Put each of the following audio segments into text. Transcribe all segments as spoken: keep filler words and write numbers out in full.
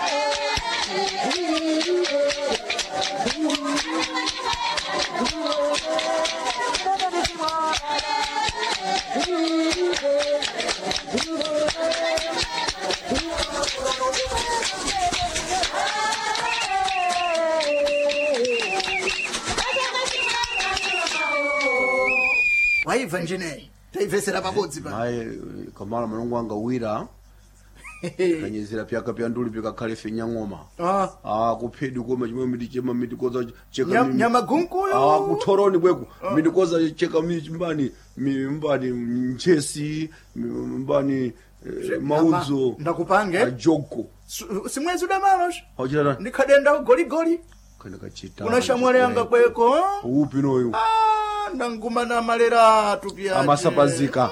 Waiva njine taivesera pabodzi pa Hai kamala mulungu wanga wira kanyezera pyaka pyanduli pikakhale fenya ngoma ah ah kuphedi koma chimwe miti chema miti koza cheka Nyam- nyama gunkuyo ah kuthoroni kweku miti koza cheka miti mbani mbani mchesi mbani eh, maudzo ndakupange ajoko Su- simwezi udamalo ochira ndikadenda goli goli kana kachita kuna shamwale yanga kweko upi noyo ah ndangumana malera tupia amasapazika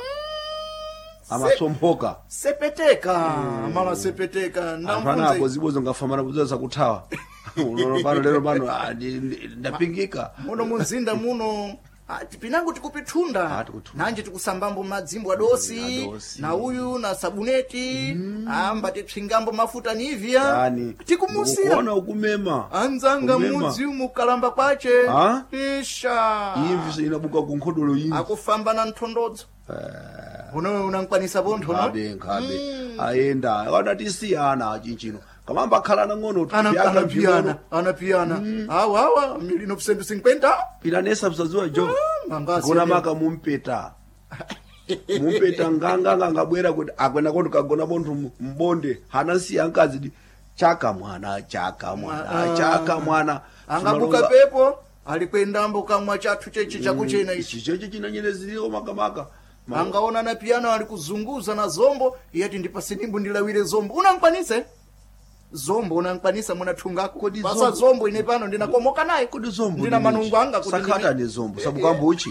amasompoka sepeteka amala sepeteka apana ako zibozo ngafamana kuzoza kuthawa unono pano lero pano ah, ndi- ndi- ndapingika muno munzinda muno ah, tipinango tikupithunda Ah, tikutunda. nanje tikusambambo madzimbo adosi Mm, adosi. na uyu na sabuneti amba tipsingambo mafuta nivia yani tikumusira ukuona ukumema anzanga Kumema. mudzi mukalamba kwache Ah? isha imvi inabuka kunkhodolo imvi akufamba na nthondodzo uno unankwanisa pontho no ngabe ngabe ayenda wadatisiyana achinchino kamamba khalana ngono ana tuyaka anapiyana anapiyana awa awa milino kusendu cinquenta pilanesa msaziwa jo mangasi gona maka mumpeta mumpeta nganga ngangabwera kuti akwenda kondo kagona bonthu mbonde hana siya nkazi di chaka mwana chaka mwana Ah. chaka mwana angabuka pepo alikwendambo kamwa chathu chechi chakuchena ichi chicheche chinanyereziriko makamaka Ma- angaona na piano ali kuzunguza na zombo iyati ndipasinimbu ndilawire zombo unankwanise zombo unankwanisa munathungako Kodi basa zombo- zombo ine pano ndinakomoka naye kodi zombo ndina manungu anga kuti sakhata ndine- ni zombo sabukambo uchi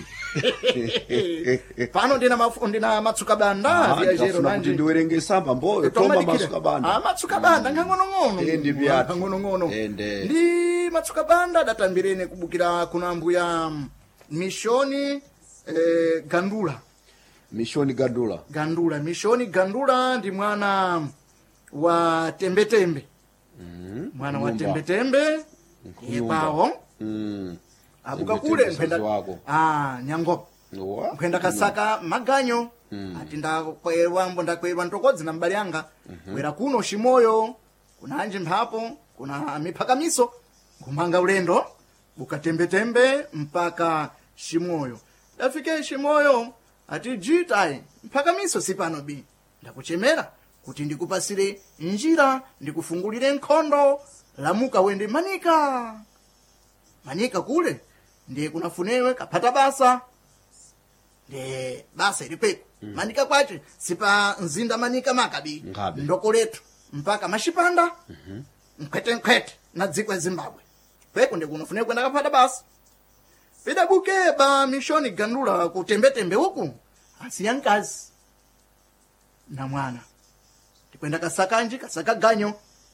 pano ndina mafu ndina matsuka banda viajero ndafuna kuti nanje ndiwerenge samba mboyo toma masuka banda ah matsuka banda ngang'onong'ono Eh, ndi vyatu. ng'onong'ono Ende. ndi matsuka banda datambirene kubukira kuna mbuya mm, mishoni eh, gandula mishoni gadula gandula mishoni gandula ndi mwana wa tembetembe mm. mwana wa Nyumba. tembetembe Nyumba. yepawo mm. abuka Tembe kule tembe mphenda msazi wako. ah nyango Wa? mphenda kasaka maganyo Mm. ati ndakwewambo ndakweva ntokodzi na mbali yanga kwera kuno shimoyo kuna anje mphapo kuna miphakamiso kumanga ulendo bukatembetembe mpaka shimoyo dafike shimoyo ati jitai mphakamiso sipano bi ndakuchemera kuti ndikupasire njira ndikufungulire nkhondo lamuka wende manika manika kule ndiye kunafunewe kapata basa ndiye basa ilipeko mm. manika kwache sipa nzinda manika makabi Ngabe. ndoko letu mpaka mashipanda mm-hmm. mkwete mkwete na dziko ya zimbabwe kweko ndiye kunafunewe kwenda kapata basa pidabuke ba mishoni gandula kutembetembe huku asiya nkazi na mwana tikwenda kasakanji kasaka ganyo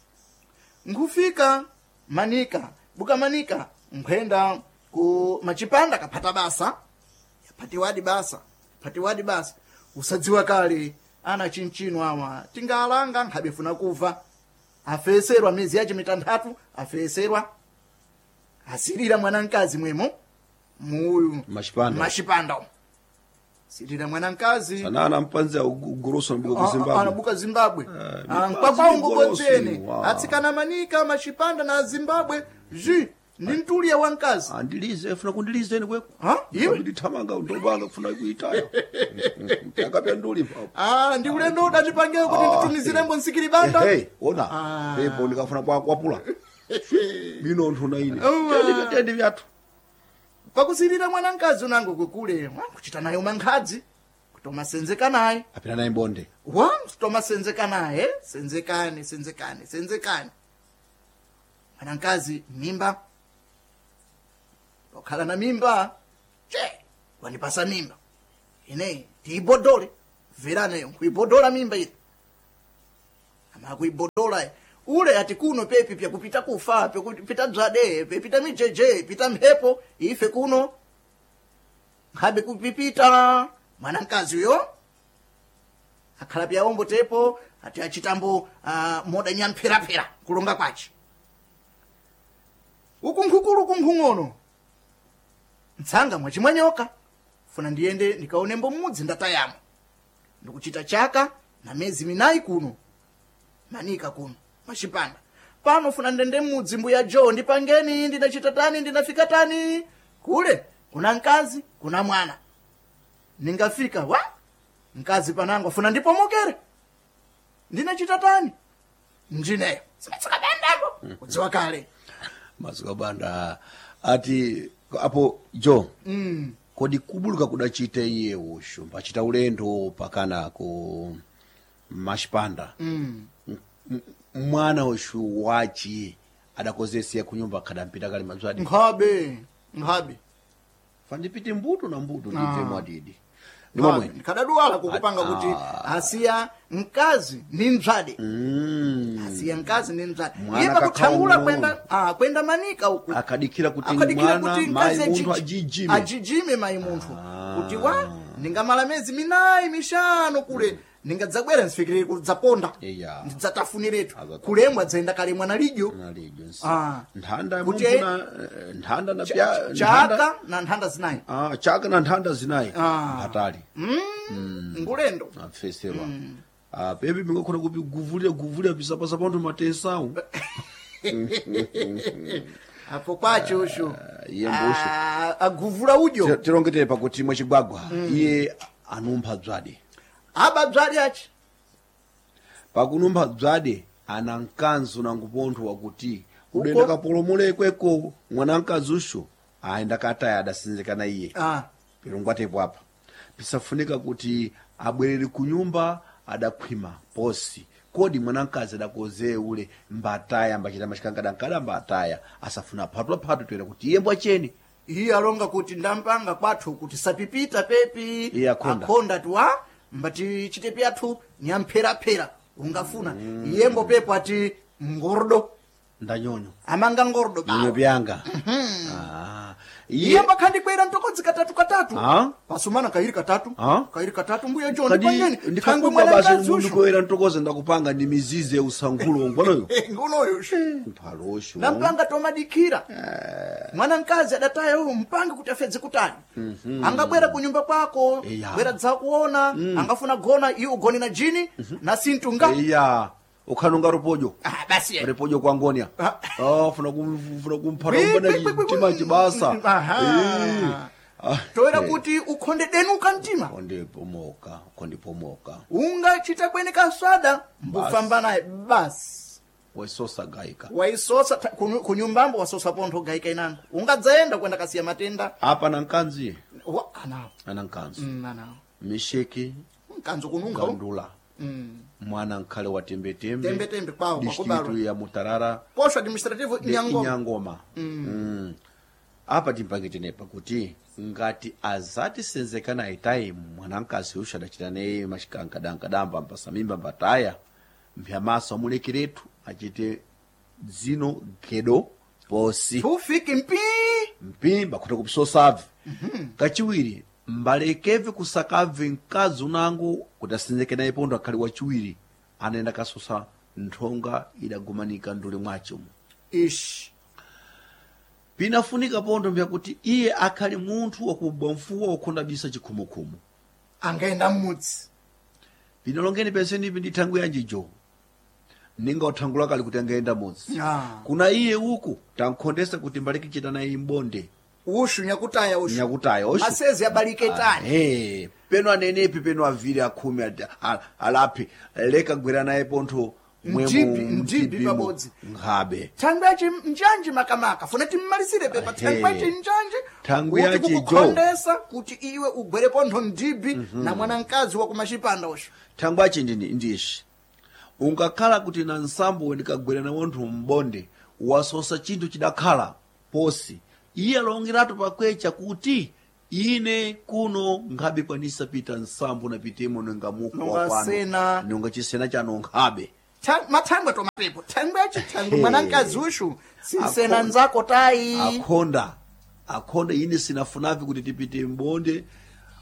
ngufika manika buka manika nkwenda ku machipanda kapata basa yapatiwadi basa patiwadi basa usadziwa kale ana chinchino awa tingalanga nkhabefuna kuva afeserwa miezi yace mitandatu afeserwa asirira mwanankazi mwemo muyu Mashipanda. mashipanda sirira mwanankazi sanana mpanza ugoroso nabuka ku Ah, Zimbabwe anabuka zimbabwe Eh, Ah, mipanzi nkwakwao igorosi, ngogodzene wow. atsikana manika machipanda na zimbabwe ji ndi mtulia wankazi andilize funa kundilizeni kweko Ha? Iwe? ndithamanga ndobanga kufuna kuitaya akapya nduli papo ah ndi ulendo udatipangewo kuti nditumizirembo nsikiri banda hey ona Ah. pepo ndikafuna kwa kwapula bino nthu na ine Oh, ah. tendi tendi vyatu pakusirira mwanankazi unango kwekule kuchita naye umankhadzi kutoma senzeka naye apita naye mbonde wa kutoma senzeka naye senzekane senzekane senzekane mwanankazi mimba wakhala na mimba che wanipasa mimba ine tiibodole veranayo kuibodola mimba ile ama kuibodola ule ati kuno pepi pya kupita kufa pya kupita dzade pepita mijeje pita mhepo ife kuno nkhabe kupipita mwanankazi uyo akhala pya ombo tepo ati achitambo uh, moda nyampheraphera kulonga kwachi uku nkhukulu kunkhung'ono mtsanga mwachimwanyoka funa ndiyende ndikaonembo mudzi ndatayamo ndikuchita chaka na mezi minayi kuno manika kuno machipanda pano funa ndende mudzi mbuya jo ndipangeni ndinachita tani ndinafika tani kule kuna mkazi kuna mwana ningafika wa mkazi panango funa ndipomokere ndinachita tani njineyo simatsakabandako kudziwa kale mazikabanda ati apo jo mm. kodi kubuluka kudachita iye usho pachita ulendo pakana ku mashipanda mm. mwana ushu wachi adakozesiya kunyumba kadampita kali mazwadi nkhabe nkhabe fandipite mbuto na mbuto ndive mwadidi nimomwe kadadwala kukupanga kuti asiya mkazi ni mzade mm. asiya mkazi ni mzade iye pakutangula kwenda ah kwenda manika uku akadikira kuti mwana mai muntu ajijime ajijime mai muntu kuti wa ningamala mezi minayi mishano kule ningadzabwera nsifikire kudzaponda yeah. ndidzatafuniretu kulembwa dzaenda kale mwana lijo na lijo ah ndanda kuti muna ndanda na pya chaka na ndanda zinayi ah chaka na ndanda zinayi ah. hatari mm. mm. ngulendo afeserwa mm. ah baby mingakona kupi guvulira guvulira pisapa sapantu matesau apo kwacho usho yembosho aguvula ujo tirongetere pakuti mwachigwagwa iye anumpha dzwade aba dzwade achi pakunumpha dzwade ana mkanzu na ngupontho wakuti udenda kapolomole kweko mwana mkazi usho aenda kataya adasinzikana iye ah pilungwatepo apa pisafunika kuti abwerere kunyumba adakhwima posi kodi mwanamkazi adakoze ule mbataya mbachita mashikangada nkada mbataya asafuna phatwa phatwa toera kuti iye mbwacheni iye alonga kuti ndampanga kwathu kuti sapipita pepi iye akhonda akhonda tuwa mbati chitepi athu nyampheraphera ungafuna mm. iyembo pepo ati ngordo ndanyonyo amanga ngordo nyonyo byanga ah iye makhandi kwera ntokodzi katatu katatu ah pasumana kairi katatu ah kairi katatu mbuya jo ndipangeni ndikangwe mwana kazi ndikoera ntokoze ndakupanga ndi mizizi ya usangulo ngonoyo ngonoyo mphalosho nampanga tomadikira mwana mkazi adataya huyo mpanga kuti afedze kutani angabwera kunyumba kwako bwera dzakuona angafuna gona iye ugoni na jini na sintunga iya ukhanunga rupojo ah basi rupojo kwa ngonia ah funa kumfuna kumphara mbona mtima chibasa eh toera kuti ukhonde denuka mtima konde pomoka konde pomoka unga chita kweni kaswada mbufamba naye basi waisosa gaika waisosa kunyumbambo wasosa pontho gaika inango ungadzaenda kwenda kasiya matenda apa na nkanzi wa anao ana nkanzi mm anao misheki nkanzo kununga ngandula mm mwana nkale wa tembe tembe tembe tembe kwao kwa district ya Mutarara post administrative Nyangoma Nyangoma mm. mm. apa timpangitenepa kuti ngati azati senzekana itai mwanankazi usha dachitane mashikanga danka damba mpasa mimba mbataya mbyamaso amulekeretu achite zino gedo posi tufiki mpi mpi bakuta kupisosavi mm -hmm. kachiwiri mbalekeve kusakave nkazi unangu kutasinzekana ipondo akali wachiwiri anaenda kasosa nthonga idagumanika ndule mwacho ish pinafunika pondo mbya kuti iye akali munthu wakubwa mfuwa wakonda bisa chikhumukumu angaenda mmudzi pinalongeni penseni ipi ndithangu yanji jo ninga uthangula kali kuti angaenda mudzi ah. kuna iye uku tankhondesa kuti mbaliki chitana iyi mbonde ushu nyakutaya ushu nyakutaya ushu asezi abaliketani ah, hey. peno anenepi peno aviri akhumi alapi leka gwera naye pontho mjibi mjibi pabodzi ngabe tangu yachi njanji makamaka funa timmalisire pepa tangu yachi njanji tangu yachi jo kukondesa kuti iwe ugwere pontho mjibi mm -hmm. na mwanamkazi wa kumashipanda ushu tangu yachi ndini ndishi ungakhala kuti na nsambo wendikagwera na wonthu mbonde wasosa chinthu chidakhala posi iye alongerato pakwecha kuti ine kuno ngabe kwanisa pita nsambo na pitemo nengamuko wapano nunga chisena chano ngabe matangwa to mapepo tangwa yachi tangu mwanamkazi ushu sisena nzako tai akhonda akhonda ine sinafunavi kuti tipite mbonde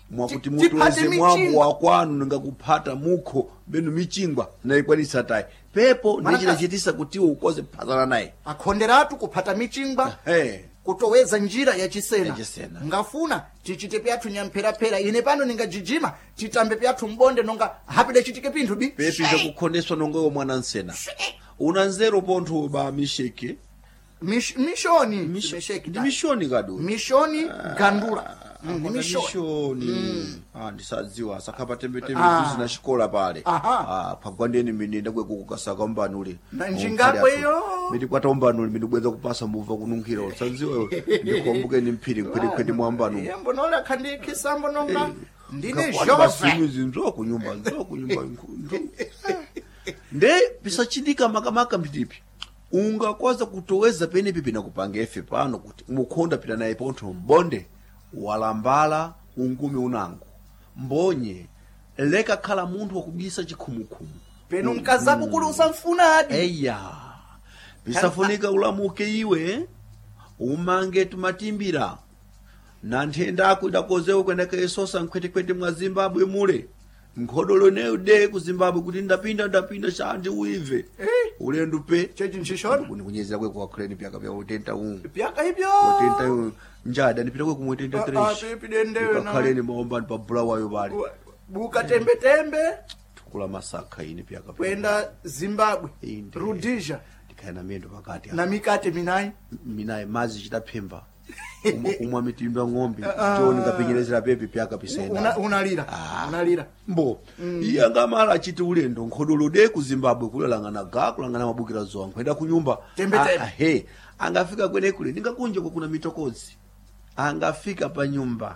mwakuti Ti- tipate mutuweze mwambo michingwa. wakwanu ningakuphata mukho benu michingwa naikwanisa tayi pepo Mana ndichitachitisa kuti ukoze kuphazana naye akhonderatu kuphata michingwa hey. kutoweza njira yachisena Yachisena. ngafuna tichite pyathu nyampheraphera ine pano ningajijima titambe pyathu mbonde nonga hapide chitike pinthu bi pepi zakukhondeswa nongewo mwana nsena una nzeru pontho ba misheke Mish, mishoni Mish- Mesheki ndi tayi. mishoni kadu mishoni gandula Mm, ni Akona mishoni mishoni ah ndisadziwa asakhapa tembetembe Ah. kuzi na xikola pale Aha. ah pagwandeni minenda kwekukukasaka umbanuli Na njinga iyo. miti kwata umbanuli miti bweza kupasa mbuva kununkhira usadziwa ndikombuke ni mphiri kwete kwete mwambanu yembo nola khandi kisambo nonga ndine Kakwati jove basimizi nzo kunyumba nzo kunyumba nzo nde pisachidika makamaka mbitipi ungakwaza kutoweza penepi pina kupanga efe pano kuti mukhonda pita naye pontho mbonde walambala ungumi unango mbonye leka khala munthu wakubisa chikhumukhumu penu mkazako kuli usamfunadi eya bisafunika ulamuke iwe umange tumatimbira na nthenda ako idakozewo kweneka isosa nkhwetekhwete mwa Zimbabwe mule nkhodolo neude ku Zimbabwe kuti ndapinda ndapinda chanje uive Eh. ulendo pe chechi nchishona kunikunyezera kwe kwa kreni pyaka pya utenta un pyaka ibyo utenta un njada ndipita kwe kumwe utenta Ah, ah, tres pipidendewe na- kakhaleni maomba pa bulawayo bali buka tembe tembe tukula masaka ine pyaka pya kwenda Zimbabwe Inde. Rhodesia ndikhaena mendo pakati na mikate minayi minaye mazi chitaphemba umwa, umwa mitimba ng'ombe toni kapenyerezera pepe pyaka pisenda Una- unalira Ah. unalira mbo iye angamala achiti ulendo nkhodolo de ku Zimbabwe kulalangana ga kulangana mabukira zowa nkwenda kunyumba Tembe tembe. Ah, ah, he angafika kwene kule ningakunje kwa kuna mitokozi angafika pa nyumba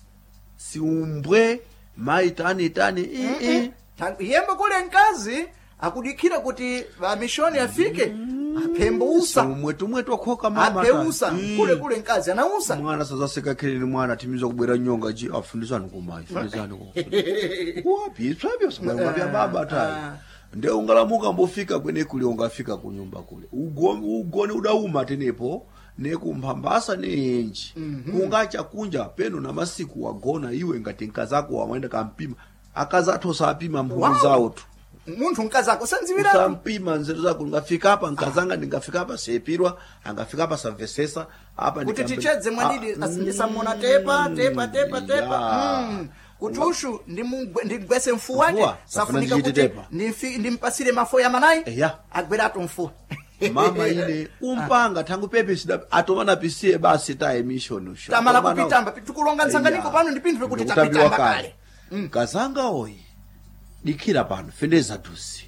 siumbwe mai tani tani eh, eh. Ta- yembo kule nkazi akudikira kuti vamishoni afike apembusa umwetu mwetu akhoka mama apeusa Mm. kule kule nkazi anausa mwana sazaseka kheleni mwana timiza kubwera nyonga ji afundisani kumayi fundisani kuwapiswa byo samwe bya baba tayi nde ungalamuka mbofika kwene kule ungafika kunyumba kule ugone ugone udauma tenepo nekumphambasa nenji kungacha kunja peno na masiku wagona iwe ngati nkazako wamaenda kampima akazathosa apima mphulu Wow. zawo tu munthu nkazako sanziwira usampima nzeru zako ngafika hapa nkazanga ndingafika hapa sepirwa angafika hapa savesesa hapa kuti ndikambe- tichedze mwadidi Ah, asindisamona tepa tepa tepa tepa ya. Mm. kuti ushu ndimugwe- ndigwese mfu wake Mfuwa, safunika safuna kuti ndichite tepa. ndimfi- ndimpasire mafoya manayi Eya. agweratu mfu mama ine umpanga tangu pepe sida atomana pisiye basi ta emission usho tamala Atomana- kupitamba tikulonga nsanganiko Eya. pano ndi pinthu pekuti Ndikutambiwa tapitamba kale. kale kazanga oyi dikira pano fendeza tusi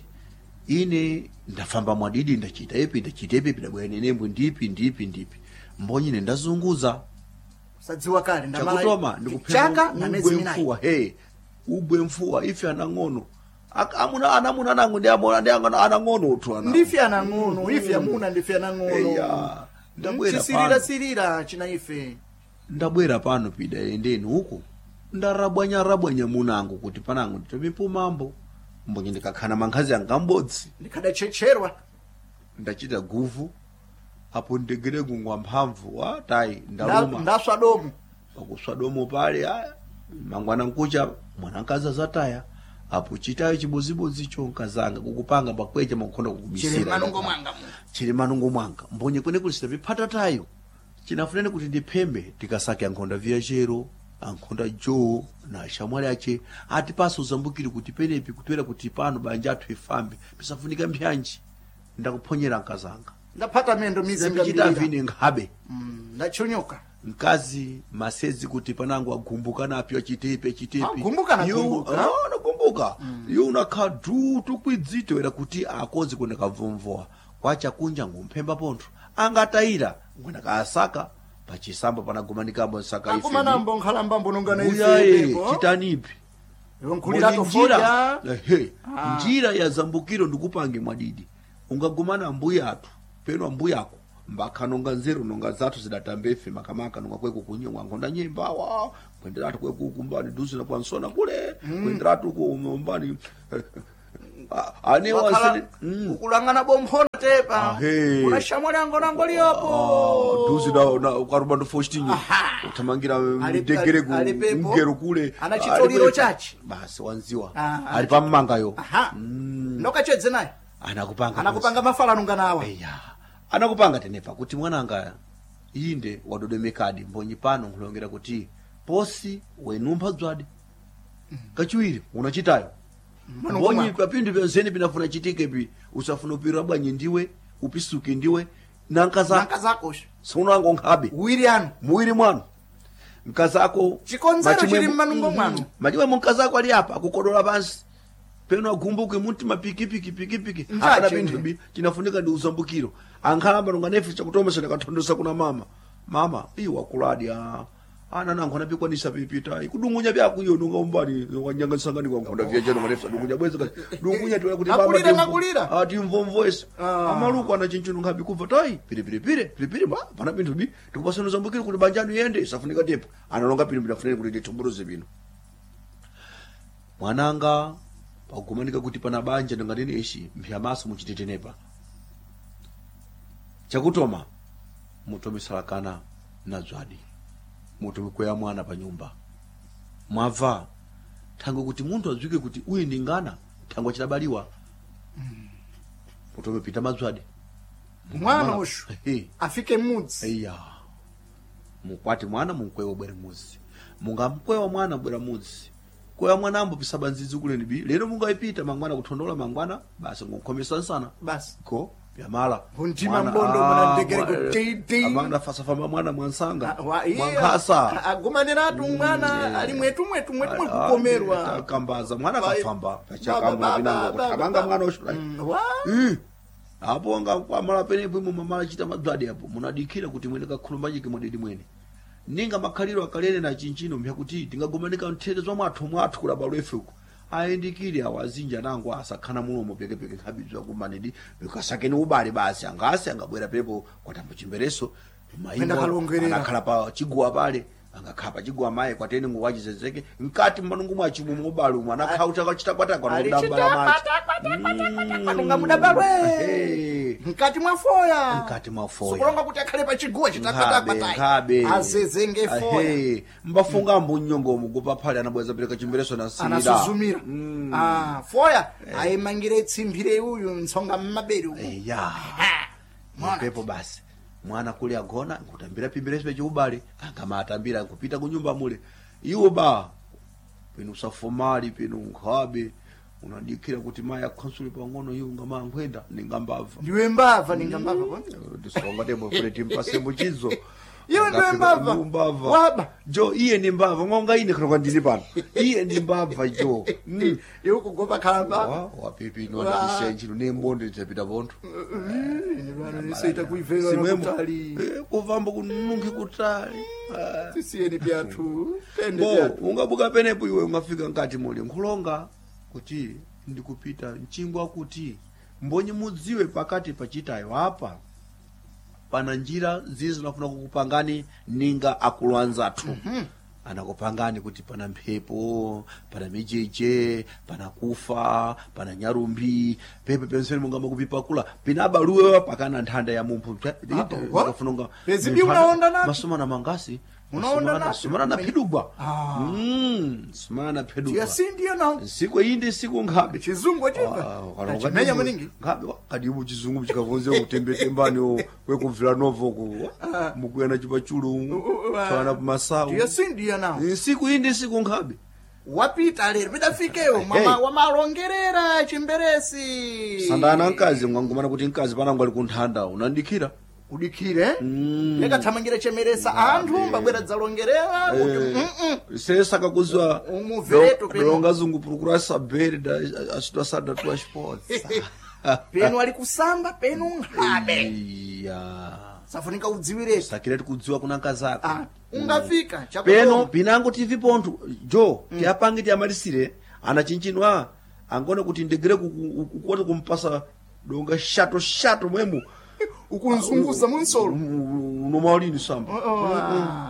ine ndafamba mwadidi ndachita ipi ndachita ipi ndabwera nembo ndipi ndipi ndipi mbonye ndazunguza sadziwa kale ndamala chakutoma chaka na mezi ugwe minayi mfuwa he ugwe mfuwa ife anang'ono Ak- amuna anamuna nangu ndi amona ndi angana anang'ono uthu ana ndife anang'ono ife amuna ndife anang'ono eya ndabwera tisirira pano sirira china ife ndabwera pano pida endeni huku ndarabwanya rabwanya munangu kuti panangu nditomipo mambo mbonye ndikakhana mankhazi anga mbodzi ndikadachecherwa ndachita guvu apo ndegere gungwa mphamvu wa tayi nda- ndaruma ndaswa domu pakuswa domo pale aya mangwana nkucha mwanankazi azataya apo chitayo chibozibodzi cho nkazanga kukupanga pakwecha makukhonda chili kukubisira manungo mwanga mu chili manungo mwanga mbonye kwene kulisita viphatatayo chinafunene kuti ndiphembe tikasake ankhonda viachero ankhonda joo na shamwali ache ati paso uzambukire kuti penepi kutwera kuti pano banja athu ifambe pisafunika mpyanji ndakuphonyera nkazanga ndaphata mendo mizinga zapichita mbirira vine nkhabe Mm, ndachonyoka mkazi masezi kuti panangu agumbuka napi achitepe achitepe Agumbuka na gumbuka. nagumbuka iyo unakhadu tukwidzitowera kuti akozi kwenda kabvumvowa kwacha kunja ngumphemba pontho angatayira ngwena kaasaka pachisamba panagumanikamo nsaka ife akumanambo nkhalambambo nongana uyaye ifepo chitanipi nkulira Mbonye njira tofoja ehe, Ah. njira ya zambukiro ndikupange mwadidi ungagumana mbuya athu peno ambuyako mbakhanonga nzeru nonga zathu zidatambefe makamaka nonga kweku kunyongwa ngonda nyembawa kwenderatu kweku kumbani duzi na kwansona kule kwenderatu kumbani ane wasene ukulangana bomphona tepa Ahe. unashamwali angonango liyopo duzi na na ukaruba ndo Faustinho utamangira mdegere ku alipepo. ngero kule Anachitoliro alipepo. chachi. Basi wanziwa Ah, ali pammangayo aha nokachedze naye anakupanga anakupanga mafalano nganawa eya anakupanga tenepa kuti mwananga inde wadodomekadi mbonyi pano nkulongera kuti posi wenumpha dzwadi kachiwiri unachitayo mbonyi papindu vyazeni pinafuna chitike pi usafuna upira bwanyi ndiwe upisuke ndiwe nankaza nanka zakosho sunango nkhabe uwiri anu muwiri mwanu mkazako chikonzero chili mmanungo mwanu machiwe mkazako ali apa akukodola pansi peno agumbuke mutima pikipiki pikipiki Njache akana bintu bi chinafunika ndi uzambukiro ankhamba nonganefu chakutomesa ndakathondosa kuna mama mama iwa kuladi a ana nango napikwanisa pipita ikudungunya byakuyo nonga umbani wanyanga sangani kwa nkonda vya jana marefu dungunya bweza dungunya tu kuti mama Akulira, akulira. ati mvomvoes Ah. amaluko ana chinchunu ngabi kuva tai pire pire pire pire pire ba pana bintu bi tikupasana uzambukiro kuti banjanu yende safunika tepo analonga pire pire funene kuti titumburuze bino mwananga pakumanika kuti pana banja ndangateni ishi mpyamaso muchitetenepa chakutoma mutomisalakana na dzwadi mutomikweya mwana pa nyumba mwabva tango kuti munthu adzwike kuti uyu ndi ngana tango chidabaliwa mutomipita madzwadi mwana ushu Hey. afike mudzi Eya. Mukwati mwana munkwewa bwera mudzi. Mungamkwewa mwana bwera mudzi. Kwewa mwana ambo pisaba nzizi kuleni bi. Lero mungaipita mangwana kutondola mangwana basi ngonkomesa sana. basi Ko byamala. Huntima mbondo mwana ndegere ku titi. Amanda fasa fama mwana mwansanga. Ah, wa- iya. Mwankasa. agumaniratu mwana ali mwetu mwetu mwetu mwetu kukomerwa Kambaza mwana Ba- kafamba. ba- Pachaka ba- mwana ba- binango. ba- Abanga ba- mwana oshula. Mm, wa Mm. Apo nga kwamala penepo mu mamala chita madzwadi hapo munadikira kuti mwene kakhulumbaji kimodedi mwene ninga makhaliro akalene na chinchino mpyakuti tingagomanika mthete zwa mwathu mwathu kulaba lwefuko ayendikire awazinja nango asakhana mulomo pekepeke khabidzwa kumanedi bekasakeni ubale basi angasi angabwera pepo kwatambo chimbereso Penda kalongerera. anakhala pa chiguwa pale angakhala pa chiguwa maye kwatene ngo wachizezeke mkati mmanungu mwa chimumu ubale mwana khauta kachita kwata kwa ndambala machi anunga mudabalwe Hey. mkati mwafoya Mkati mwafoya. sukulonga kuti akhale pa chiguwa chitakata Ngabe, patai ngabe. azezenge foya Ahe, mbafunga mbunyongo mukupa phale anabweza pereka chimbereso na sira. anasuzumira Mm. ah foya ayimangire tsimphire uyu ntsonga mmaberi uku Eya. mwana Pepo basi. Mwana kule agona kutambira pimbereso pechi ubale angama atambira kupita kunyumba mule. Iwo ba penu safomali penu nkhabe unadikira kuti maya konsuli pang'ono iyo ngama nkwenda ningambava. ndiwe mbava ningambava kwa Disonga tebo kule timpase muchizo. iwe ndiwe mbava Mbava. waba Jo iye ni mbava ngonga ine kroka ndili pano. Iye ni mbava jo. Mm. iwe kugopa khalamba Wa wapipi no na disenjilo ne mbonde tepita bonto. bano niseita kuivera Simwemo. kutali Eh, kuvamba kunungi kutali. Ah. tisiyeni pyathu tende Bo pyathu ungabuka penepo iwe ungafika ngati muli nkhulonga kuti ndikupita mchingwa kuti mbonye mudziwe pakati pachitayo apa pana njira zizi zinafuna kukupangani ninga akulu athu anakupangani kuti pana mphepo pana mijeje pana kufa pana nyarumbi pepe penseni mungamba kupipakula pinabaluwa pakana nthanda ya mumphu wa? Pezi unaonda napi? masumana mangasi Unaonda napi? sumana na phedugwa Ah. mm sumana na phedugwa tiyasindiyo nawo siku indi siku ngabe chizungu chiva achimenya maningi ngabe kadi ubu chizungu chikavunze utembetembani wekuvila novo ku mukuyana chipachulu chana kumasau tiyasindiyo nawo siku indi siku ngabe wapita lero bidafikeyo mama wamalongerera chimberesi sandana nkazi mwangumana kuti nkazi panangu ali kunthanda unandikira udikire Mm. nekathamangira chemeresa anthu mbabwera dzalongerera kuti mm-mm. sesa kakuzwa Umuveretu peno. longa zungu procura saber da a situação da tua esposa penu ali kusamba penu nkhabe iya safunika udziwiretu sakireti kudziwa kuna nkazako ah, ungafika peno chakudoma pinango tv pontho jo tiapange tiamalisire ana chinchinwa angone kuti ndegere kukwati kumpasa donga shato shato mwemo ukunzunguza munsolo unomalini samba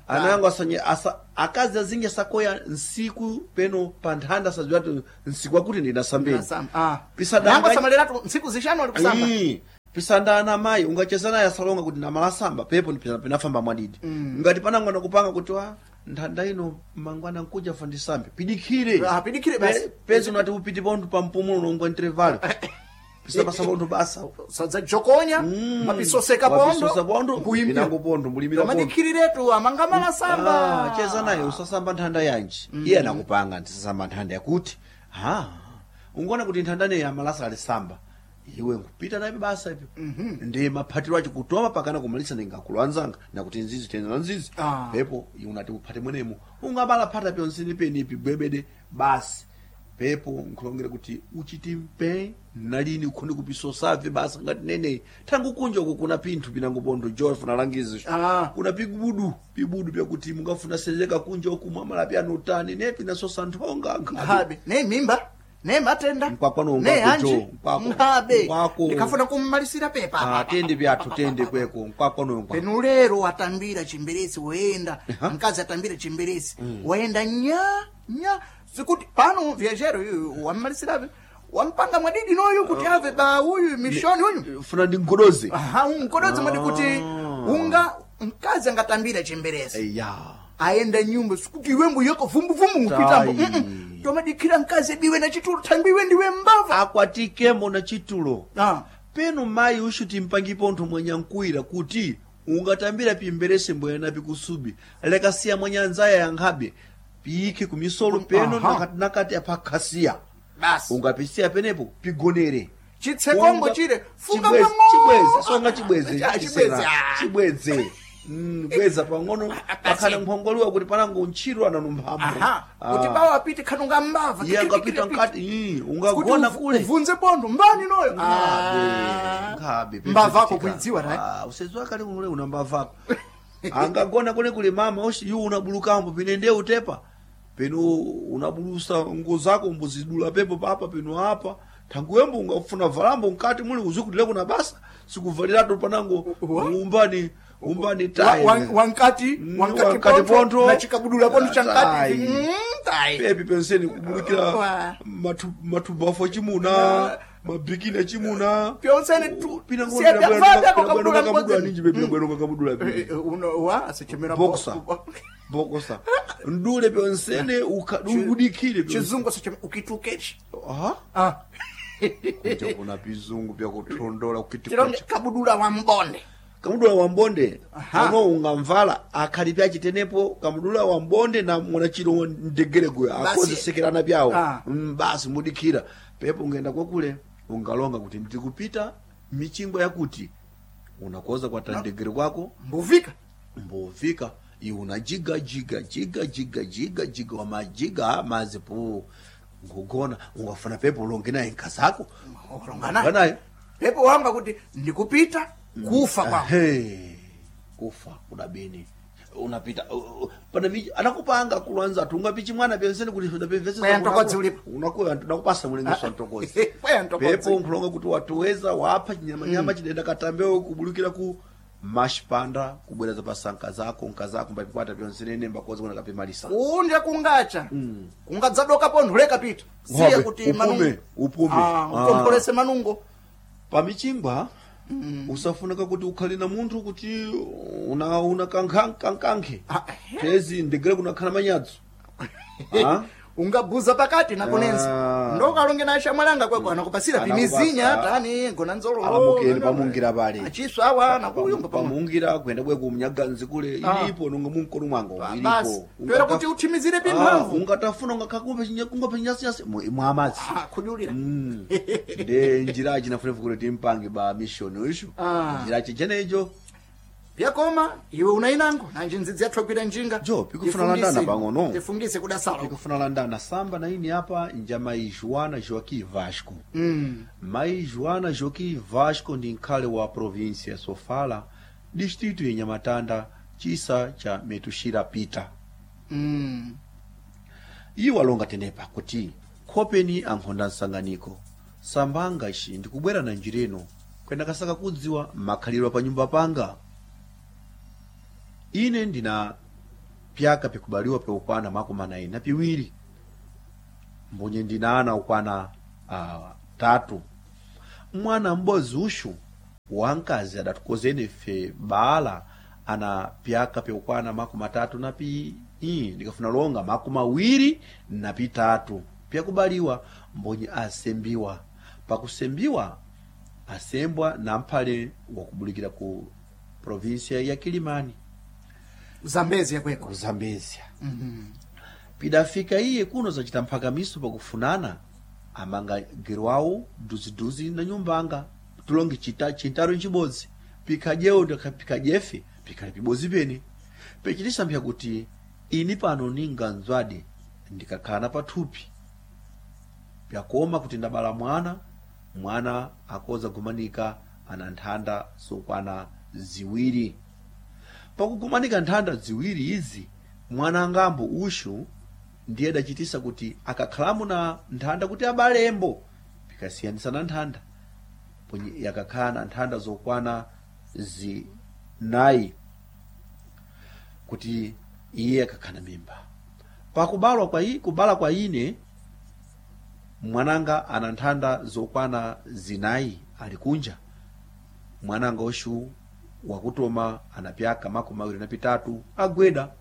ana yangu asanye asa akazi azinge sakoya nsiku peno panthanda saziwa tu nsiku akuti ndinasambeni Nasamba. Ah. Pisada Nango ngai- samalera nsiku zishano ali kusamba. Ii, pisanda ana mai ungacheza naye asalonga kuti namalasamba pepo ni pinafamba mwadidi Mm. ngati panango nakupanga kuti wa nthanda ino mangwana nkuja fandisambe pidikire Ah, pidikire basi. Pe- pezi unati upiti pontu pa mpumulo nongo intervalo pisapasa pontu basa Sadza jokonya, Mm. mapisoseka Mapisosa pondo, pondo kuimbira. pinango pondo mulimira pondo Amadikiriretu amangamala samba. Ah, cheza naye usasamba nthanda yanji iye anakupanga ndisasamba nthanda yakuti ha ungona kuti nthanda neyi amalasa alisamba iwe nkupita naye basa ipo ndi maphatiro acho kutoma pakana kumalisa ningakulu anzanga nakuti nzizi tena nzizi Ah. pepo unati uphate mwenemo ungabala phata pyonsini penipi bwebede basi pepo nkhulongera kuti uchiti mpe nalini ukhoni kupisosave basa ngati nene tangu kunja uko kuna pinthu pinango pondo Joseph nalangizi Ah. kuna pibudu pibudu pyakuti mungafuna sezeka kunja ukumwa malapi anotani nepi nasosa nthonga nkhabe Ngabe, ne mimba, ne matenda. Mkwakwana ne ungako anji. jo, mkwako. Ngabe. Mkwako. Ndikafuna kummalisira pepa. ah tende pyathu tende kweko mkwakwana ungako Penulero atambira chimberesi woenda, mkazi atambira chimberesi. Woenda nya nya sikuti pano viajero yu wammalisirabe. Wampanga mwadidi noyu kuti ave ba huyu mishoni huyu. funa ndingodoze Aha, unkodozi mwadi kuti unga mkazi angatambira chimberesi. ya Aenda nyumba sikuti iwembu yoko vumbu vumbu mpitambo. Tai. Mm-mm. Tomadikira mkazi biwe na chitulu tambiwe ndiwe mbava. akwatikemo na chitulo Ah. peno mayi ushuti mpangipo nthu mwanyankwira kuti ungatambira pimberese mbwena pikusubi lekasiya mwanyanzaya yankhabe piyike kumisolo peno Aha. nakati, nakati apakhasiya Basi. ungapisiya penepo pigonere Chitsekombo Unga- chire. Funga chibwezi mang'o. chibwezi songa chibwezi Ah, chisena. chibwezi, ah. chibwezi Mm, bweza pang'ono pakhala mphongoliwa kuti panango ntchito ananumphambo Aha. Kuti bawa apite kanunga mbava. iye angapita nkati ii, ungagona kule Uvunze bondo mbani noyo. Nkhabe, Ah. nkhabe, pepe Mbava ako chitika. kuidziwa right? Ah, usezwa kale ule una mbava ako angagona kule kule mama oshi yu unabulukambo pinende utepa peno unabulusa nguo zako mbuzidula pepo papa peno hapa tanguwembo ungafuna valambo nkati muli uzikutile kuna basa sikuvalirato panango Wa- umbani umbani Wa- tayi wa- Wankati, Mm, wankati wankati pondo, pondo. na chikabudula pondo cha nkati. Tai. Mm, tai. pepi penseni kubulukira Wa. matu- matubafo chimuna mabikini chimuna Pyonsene tu. pina Siya pya ngona vada pina kwa ngona kabudula kabudula mkozi. ninji pina ngona kabudula Eh, eh, uno wa asichemera Boxer. bo- bokosa ndule pyonsene ukadudikire Chizungu asichemera ukitukechi. aha Ah. kuja kuna bizungu pya kutondola Chironge ukitikucha kabudula wa mbonde. kamudula wa mbonde Aha. ano ungamvala akhalipya chitenepo kamudula wa mbonde na mwana chiro ndegere gwe Basi. akozisekerana pyawo Ah. Mm, basi mudikira pepo ungenda kwakule ungalonga kuti ndikupita michingwa yakuti unakoza kwa tandegere kwako Mbuvika. mbovika iwe unajiga jiga jiga jiga jiga jiga wa majiga mazipu ngugona ungafuna pepo ulonge naye nkazako Olongana. naye Pepo wanga kuti ndikupita kufa kwa. Hey, kufa kudabini unapita uh, uh, pana miji anakupanga kulanza tungapichi mwana penseni kuti ndapemvesa Kwaya ntokozi ulipo. unakuwa nakupasa mulengeso ntokozi Kwaya ntokozi. pepo nkulonga kuti watuweza wapa chinyama nyama chidenda katambeo kubulukira ku mashipanda kubwereza pasanka zako nkazako mbapikwata pyonsene nemba koza kuna kapimalisa Kunja kungacha. Kungadzadoka pondo leka pita. Siya Ng'ombe, kuti upume, manungo. upume. Ah, Ah. ukompolese manungo. pamichingwa usafunaka kuti ukhali na munthu kuti una una kankhan- kankankhe Ah, tezi ndegere kunakhala manyadzo Ah? ungabuza pakati nakonenza Ah. ndokalonge na shamwalanga kweko anakupasira Anakupasa. pimizinya tani gona nzolo Alamukeni pamungira pale. achiso awa nakuyumba pamu pamungira kwenda bwe kumnyaganzi kule Ah. ilipo nonga munkono mwango basi ilipo pera kuti utimizire Ah, pimphamvu ungatafuna ungakhakumbe chinyakunga penyasiyasi mwamazi Ah, kujulira Mm. nde njirachi nafunefu kuti timpange ba mission isho Ah. njirachi chenecho pyakoma iwe unainango nanje ndzidzi yathu agwira njinga Jo, pikufuna landana pang'ono. tifungise kudasalo ikufuna landana samba na ini hapa nja mai Joana Joaquim Vasco mm. mai Joana Joaquim Vasco ndi nkhale wa província Sofala distrito ya Nyamatanda chisa cha Metushira Pita mm. iwo alonga tenepa kuti khopeni ankhonda nsanganiko sambangashi ndikubwera na njireno kwenda kasaka kudziwa makhaliro pa nyumba panga ine ndina pyaka pikubaliwa peukwana makumi anayi na piwiri mbonye ndinana ukwana uh, tatu mwana mbozi ushu wankazi adatukozene fe bala ana pyaka peukwana makumi atatu na pi ii ndikafuna longa makumi awiri na pitatu pyakubaliwa mbonye asembiwa pakusembiwa asembwa na mphale wakubulikira ku provinsia ya Kilimani Zambezia kweko Zambezia. Mhm. Pidafika iye kuno zachita mphakamiso pakufunana amanga girwawo duzi-duzi na nyumbanga tulongi chita chintaro nchibodzi pikajeo ndakapikajefe pikali pibozi pene pechitisa mpya kuti ini pano ninga nzwade ndikakana pathupi pyakoma kuti ndabala mwana mwana akoza gumanika ana nthanda sokwana ziwiri pakugumanika nthanda ziwiri izi mwana ngambo ushu ndiye dachitisa kuti akakhalamu na nthanda kuti abalembo pikasiyanisana nthanda ponye yakakhala nthanda zokwana zinayi kuti iye akakhala mimba pakubalwa kwa i kubala kwa ine mwananga ana nthanda zokwana zinayi ali kunja mwananga oshu wakutoma ana pyaka makumi awiri na pitatu agweda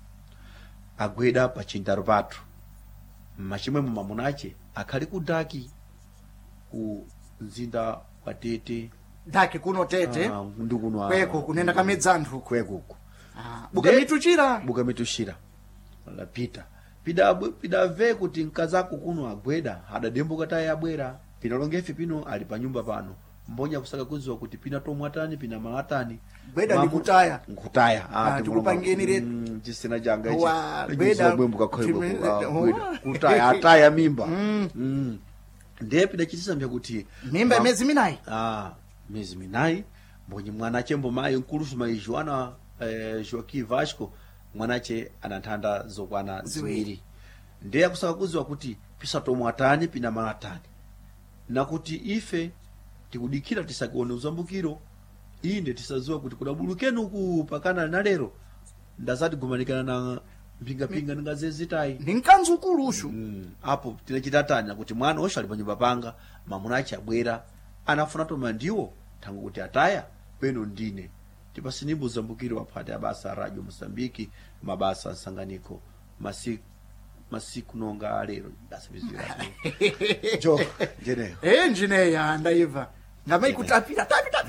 agweda pa chintaro pathu machimwemo mamunache akhali kudaki ku mzinda wa Tete daki kuno Tete ah, ndikuno kweko kunenda kamedzanthu kwekuko ah, buka mituchira buka mituchira la pita pida pida ve kuti nkazako kuno agweda adadembuka tayi abwera pinalongefe pino ali pa nyumba pano mbonya kusaka kuziwa kuti pina tomwatani pina malatani gweda ndikutaya nkutaya ah, tikupangeni mm, chisina janga ichi wa gweda bwembuka khoibo kutaya ataya mimba mm. mm. ndiye pida chitisa mpya kuti mimba miezi minayi ah miezi minayi mbonye mwanache mbomayi nkulusu maijuana eh, Joaquim Vasco mwanache ana nthanda zokwana ziwiri ndiye akusaka kuziwa kuti pisatomwatani pina malatani nakuti ife tikudikira tisakuone uzambukiro inde tisaziwa kuti kudabulukeni uku pakana na lero ndazati gumanikana na mpinga-pinga ninga zezitayi ninkanzu kulushu mm. apo tinachitatanya kuti mwana osho ali panyumba panga mamunachi abwera anafuna toma ndiwo tangu kuti ataya peno ndine tipasinimbu uzambukiro waphate abasa Radio Mosambiki mabasa nsanganiko masiku masiku nonga lero dasibizira jo jeneyo eh njineya ndaiva ngamai kutapira tapita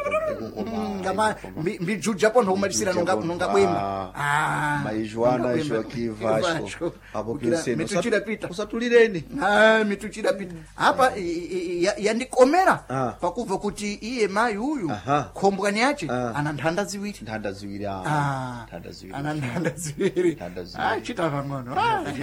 ngama mbijuja pondo kumalisira nonga nonga bwemba ah maijuana Joaquim Vasco apo penseni mituchira pita usatulireni ah mituchira pita hapa yandikomera pakuva kuti iye mai uyu khombwani yache ana nthanda ziwiri nthanda ziwiri ah nthanda ziwiri ana nthanda ziwiri ah chita pang'ono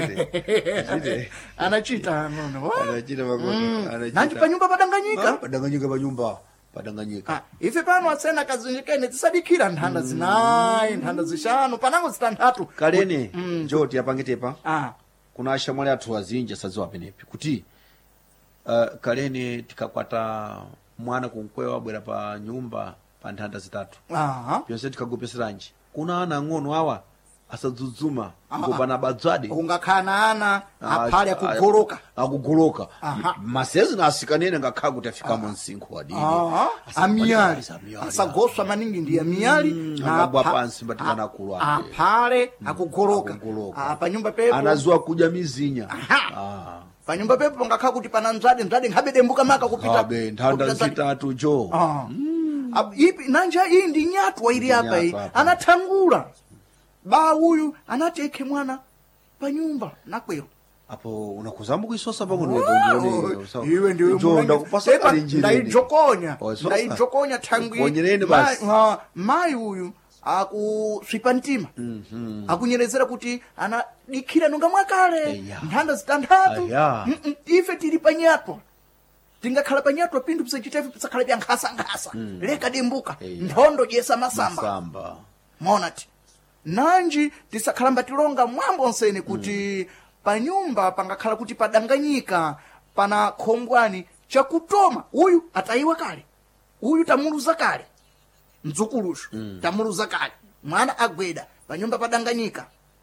anachita pang'ono anachita pang'ono anachita nanti panyumba padanganyika padanganyika panyumba padanganyika ah ife pano asena kazinjikene tisadikira nthanda zinayi nthanda zishanu panango zitantatu kalene njoti yapangitepa ah kuna ashamwali athu azinja saziwa penepi kuti uh, kalene tikakwata mwana kunkwewa abwera pa nyumba pa nthanda zitatu aha pyonse tikagopeseranji kuna ana ng'ono awa asadzudzuma ngopana badzwade ungakhala ana aphale akugoloka akugoloka masezi na asikanene ngakhala kuti afika mu msinkhu wadini amiyali asagoswa maningi ndi amiyali na abwa pansi batikana kulwa aphale akugoloka pa nyumba pepo anaziwa kuja mizinya ah pa nyumba pepo ngakhala kuti pana nzade nzade ngabe dembuka maka kupita abe nthanda zitatu jo ipi nanja iyi ndi nyatwa ili hapa iyi anathangula ba huyu anateke mwana pa nyumba nakwero apo unakuzambu kuisosa pang'ono lero iwe ndiwe njonda kupasa kali njira ndaijokonya ndaijokonya thangwi konyereni basi mai huyu akuswipa mtima akunyerezera kuti anadikira nonga mwakale nthanda zitantatu ife tili panyatwa tingakhala panyatwa pindu pisachitefe pisakhala pya nkhasa-nkhasa leka dembuka nthondo jesa masamba monati nanji tisakhalamba tilonga mwambo nsene kuti mm. panyumba pangakhala kuti padanganyika pana khombwani chakutoma uyu atayiwa kale uyu tamuluza kale mdzukulushu mm. tamuluza kale mwana agweda panyumba padanganyika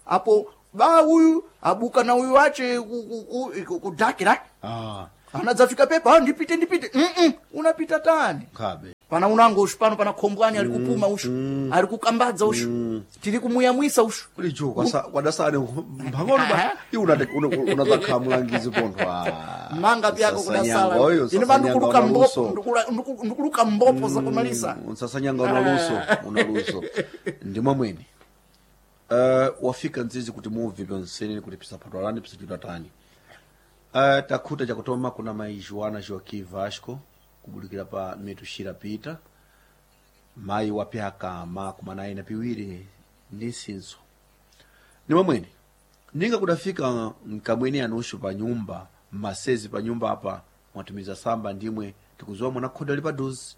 apo ba huyu abuka na huyu wache kudakira ah anadzafika pepa ndipite ndipite mm -mm. unapita tani kabe pana unango ushu pano pana khombwani ali kupuma ushu mm. ali kukambadza ushu mm. tiri kumuyamwisa ushu kuli jo kwasa kwadasane mbangono ba iuna unaza khamulangizi pondwa manga pyako kudasala ine bandu kuluka mbopo ndukuluka mbopo za kumalisa unsasanyanga unaluso unaluso ndimwe mwene uh, wafika nzizi kuti movie bonseni kuti pisa patwalani pisa judatani uh, takuta chakutoma kuna maijuana Joaquim Vasco kubulikira pa metushira pita mai wapyaka ma kumanayi na piwiri ndi sinso ni mwene ninga kudafika mkamweni anushu pa nyumba masezi pa nyumba hapa mwatumiza samba ndimwe tikuzoa mwana khoda lipa dozi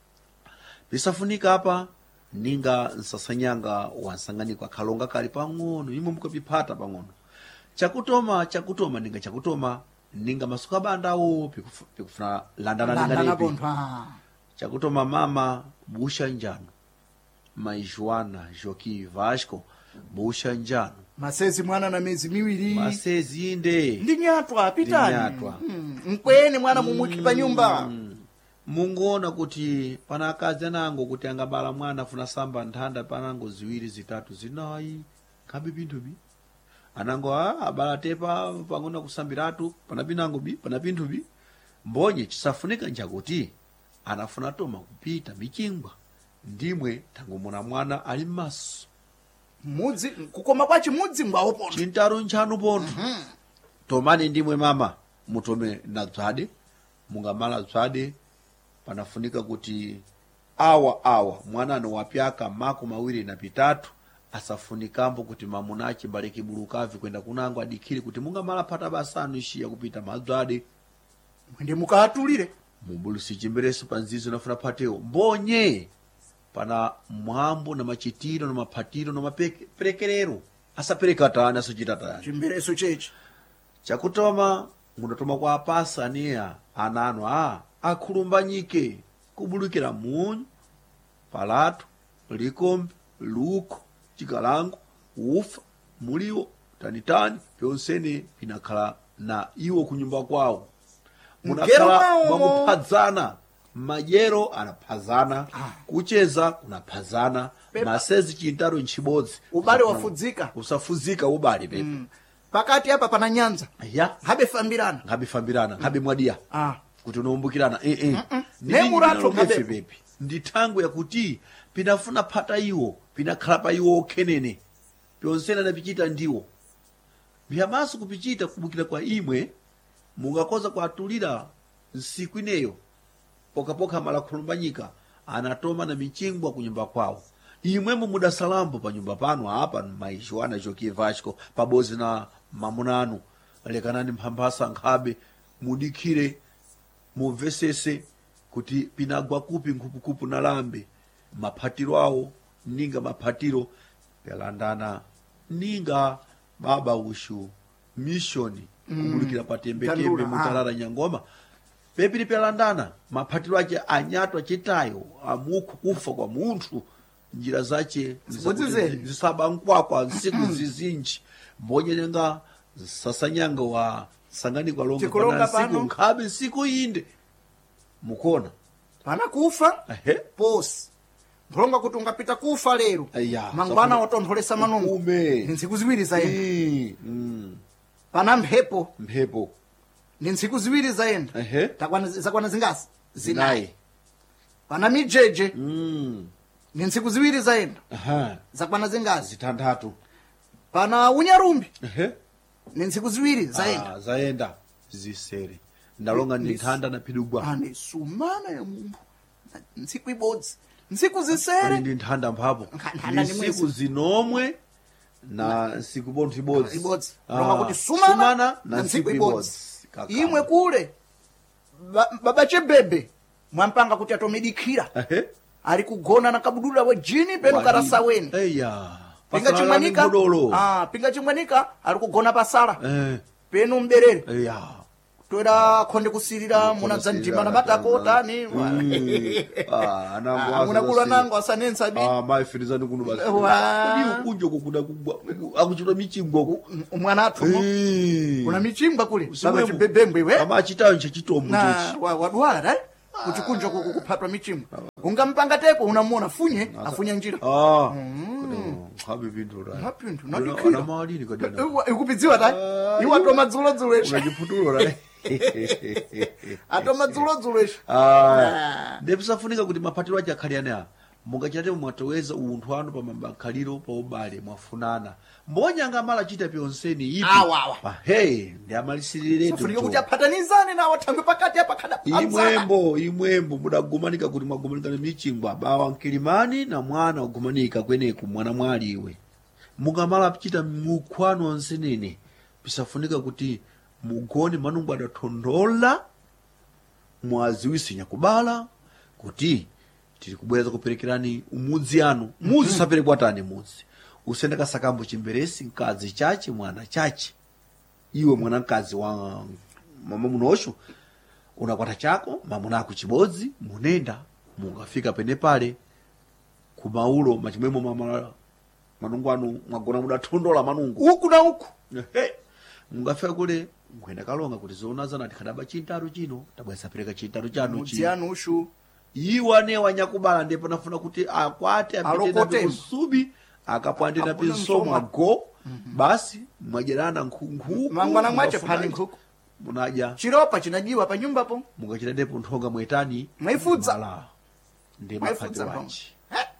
bisafunika hapa ninga nsasanyanga wansanganikwa khalonga kali pang'ono imwe mukapipata pang'ono chakutoma chakutoma ninga chakutoma ninga masuka bandawo pikufuna landana ninga lipi chakutoma mama busha njano maijuana Joaquim Vasco busha njano masezi mwana na miezi miwili masezi inde ndinyatwa pitani ndinyatwa hmm. mkwene mwana mumuki pa nyumba hmm. mungona kuti pana akazi anango kuti angabala mwana funa samba nthanda panango ziwiri zitatu zinayi kabe pindubi anango a abala tepa pangona kusambiratu pana pinango bi pana pindubi mbonye chisafunika njakuti anafuna toma kupita michingwa ndimwe tangomona mwana ali maso mudzi kukoma kwa chimudzi ngwawo pondo chintaro nchanu pondo mm -hmm. tomani ndimwe mama mutome na dzade mungamala dzade panafunika kuti awa awa mwana ano wapyaka mako mawiri na pitatu asafunikambo kuti mamunachi mbaleki bulukavi kwenda kunango adikiri kuti mungamala pata basanu ishiya kupita madzade mwende mukatulire mubulusi chimbereso panzizo nafuna pateo mbonye pana mwambo na machitiro na mapatiro na maperekerero asapereka tani asochita tani chimbereso chechi chakutoma munatoma kwa apasa aniya anano a akhulumbanyike kubulukira munyu palatu likombe luko chikalango ufa muliwo tanitani pyonsene pinakhala na iwo kunyumba kwawo munakhala mwakuphadzana majero anaphazana ah. kucheza kunaphazana masezi chintaro nchibodzi ubale wafudzika usafuzika ubale pepe mm. pakati hapa pana nyanza ya habe fambirana habe fambirana mm. habe mwadia ah kuti unombukirana eh eh mm -mm. ne murato habe pepe nditangu ya kuti pinafuna phata iwo pinakhala pa iwo okhenene pyonsena na pichita ndiwo byamaso kupichita kubukira kwa imwe mungakoza kwatulira nsiku ineyo pokapoka mala khulumbanyika anatoma na michingwa kunyumba kwawo imwemo muda salambo pa nyumba pano hapa maijuana Joaquim Vasco pabozi na mamunanu lekanani mphambasa nkhabe mudikire muvesese kuti pinagwa kupi nkhupukupu na lambe maphatiro awo ninga maphatiro pelandana ninga baba ushu mishoni kubulikira patembetembe mutalala nyangoma pepili pelandana maphatiro ache anyatwa chitayo amuku kufa kwa munthu njira zache zisaba nkwakwa nsiku zizinji mbonye nenga sasanyanga wa sangani kwa longa pana siku nkhabe siku inde mukona pana kufa ehe posi mphonga kuti ungapita kufa lero mangwana otontholesa manungu ume ntsiku ziwiri zaenda mm. pana mphepo mphepo ni ntsiku ziwiri zaenda ehe takwana zakwana zingasi zinayi pana mijeje mm. ni ntsiku ziwiri zaenda aha zakwana zingasi zitandatu pana unyarumbi ehe ni ntsiku ziwiri zaenda ah, zaenda zisere ndalonga ni thanda na pidugwa ani sumana ya mumbu ntsiku ibodzi ntsiku zisere ndi nthanda mphapo ntsiku zinomwe na ntsiku bontu ibodzi ibodzi ah, kuti sumana, sumana na ntsiku ibodzi imwe kule ba, baba chebebe mwampanga kuti atomedikira ehe ali kugona na kabudula wa jini penu karasaweni eya pinga chimwanika ah pinga chimwanika ali kugona pasala eh penu mberere eya toera khonde kusirira munadza mjimba na matako tani ah anango munakula nango asanensa bi ah maifilizani kuno basi kodi ukunjo kokuda kubwa akuchita michingwa ku mwana athu kuna michingwa kule baba chibebembwe we kama achitayo chitombo chichi wadwala dai kuti kunjo kuphatwa michingwa ungampanga teko unamuona funye afunya njira ah habi bintu ra hapintu nakikira na mali ni kadana ikupidziwa dai iwa to madzulo dzulo unajiputulo ra ato madzulo dzulo ah ndepsafunika kuti mapatiro acha khaliana mungachate mwatoweza unthu anu pa mabakaliro pa ubale mwafunana mbonya ngamala chita pyonseni ipi awawa hey ndi amalisirire tufunika kuti aphatanizane nawo thangwe pakati apa khada imwembo imwembo mudagumanika kuti mwagumanika michingwa bawa nkilimani na mwana ugumanika kweneku mwana mwaliwe mungamala chita mukhwano onsenene pisafunika kuti mugone manungu adathondola mwaziwisi nyakubala kuti tiri kubweza kuperekerani umudzi anu mudzi saperekwa tani mudzi usenda kasakambo chimberesi nkazi chachi mwana chachi iwe mwana nkazi wa mama munosho unakwata chako mamuna ako chibodzi munenda mungafika pene pale kumaulo machimwemo mama manungu anu mwagona mudathondola manungu uku na uku hey. mungafika kule ngwenda kalonga kuti zona zana tikadaba chintaru chino tabweza pereka chintaru chanu mudzi anu ushu iwane wanyakubala ndipo nafuna kuti akwate apitena kusubi akapwandira pinsoma go basi mwajerana nkhungu mangwana mwache phani nkhuku munaja chiropa chinajiwa pa nyumba po mungachira depo nthonga mwetani mwaifudza la ndema pati wachi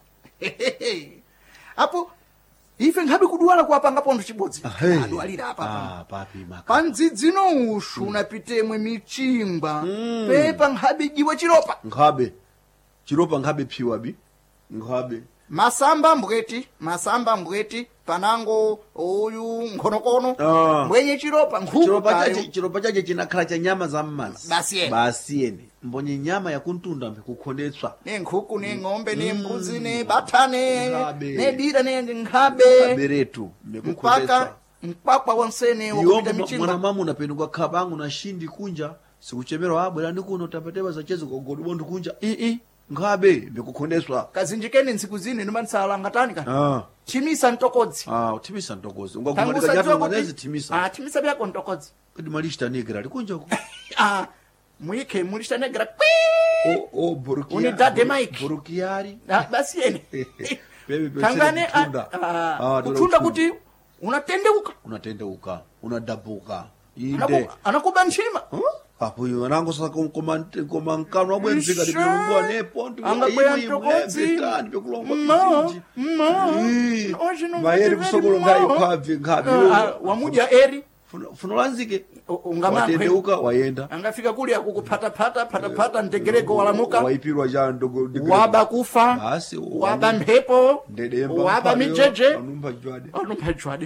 apo ife ngabe kudwala kuwapanga pondo chibodzi adwalira apa ah papi maka pandzidzino ushu unapitemwe michingwa pepa ngabe jiwa chiropa ngabe chiropa ngabe phiwa bi ngabe masamba mbweti masamba mbweti panango uyu nkhonokono ah. mbwenye chiropa nkhuku chiropa chache chiropa chache chinakhala cha nyama za mmanzi basi yene basi yene mbonye nyama ya kuntunda mpekukhondetswa ne nkhuku ne ng'ombe ne mbuzi ne batane Ngabe. ne dira ne nkhabe beretu mpekukhondetswa mpaka mpakwa wonsene wakupita michingwa mwana mama unapenukwa khabangu na shindi kunja sikuchemerwa abwera ndi kuno tapateba zachezi kogodi bondo kunja i i ngabe mpekukhondetswa kazinjikeni ntsiku zino inomanisala ngatani kana ah chimisa ntokodzi ah utimisa ntokozi ungakumanika nyama mwanezi timisa ah timisa byako ntokodzi kodi malishita negra likunja ku ah muike mulishita negra o o burukia uni dade mike burukiari ah basi yene baby baby tangane ah kutunda kuti unatendeuka unatendeuka unadabuka inde anakuba nchima hapo yo nango sasa koma koma nkano abwenzika ndikungwa nepo ndi angabweya ntokodzi tani bekulomba kinji mayeri kusokolo ngai kwavi ngabi wamuja eri funolanzike ungamana watendeuka wayenda angafika kuli akukupata pata pata pata ndegereko walamuka waipirwa ja ndogo waba kufa basi waba mpepo ndedemba waba mijeje anumba jwade anumba jwade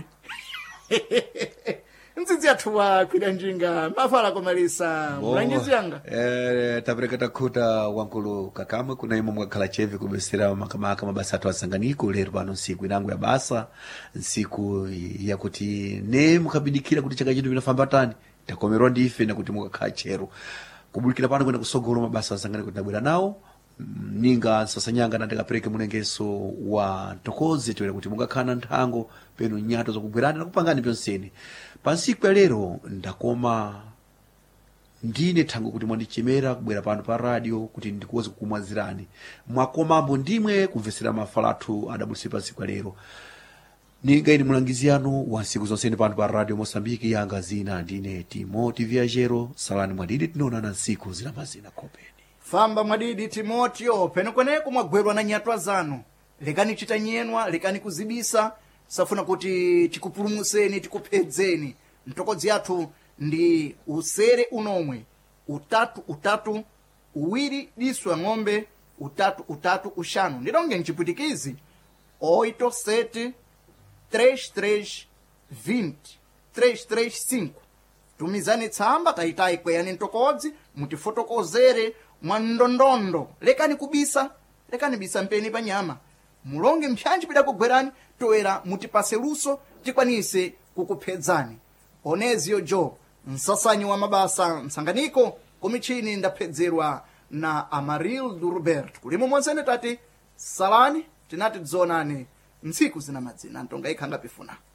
nzinzi athuwa kwira njinga mafala komalisa mlangizi yanga eh tabreka takuta wankulu kakama kuna imo mwakhala chevi kubesera makamaka mabasa athu asanganiko lero pano siku inangu ya basa siku ya kuti ne mukabidikira kuti chaka chitu vinafamba tani takomerwa ndife na kuti mukakhala chero kubulikira pano kwenda kusogolo mabasa asanganiko tinabwera nawo ninga sasa nyanga na ndikapereke mulengeso wa ntokozi tiwera kuti mukakhala nthango peno nyato zokugwerana na kupangani pyonsene pansiku ya lero ndakoma ndine thango kuti mwandichemera kubwera pano pa radio kuti ndikuweze kukumwazirani mwakomambo ndimwe kumvesera mafalatu adabusi pansiku ya lero ninga ini mulangizi yanu wa nsiku zonsene pano pa radio Mosambiki yanga zina ndine Timoti Viajero salani mwadidi tinaonana nsiku zina mazina kopeni famba mwadidi Timotio peno kweneko mwagwerwa na nyatwa zanu lekani chitanyenwa lekani kuzibisa safuna kuti tikupulumuseni tikupedzeni ntokodzi yathu ndi usere unomwe utatu utatu uwiri diswa ng'ombe utatu utatu ushanu ndilonge nchipwitikizi oito sete três três vinte três três cinco tumizani tsamba taitayi kweyani ntokodzi mutifotokozere mwa ndondondo lekani kubisa lekani bisa mpeni pa nyama mulonge mpyanji pida kugwerani toera mutipase luso tikwanise kukuphedzani Onezio Jo msasanyi wa mabasa msanganiko kumichini ndaphedzerwa na Amarildo Roberto kulimo mwenzene tati salani tinati dzonani msiku zina madzina ntonga ikhanga pifuna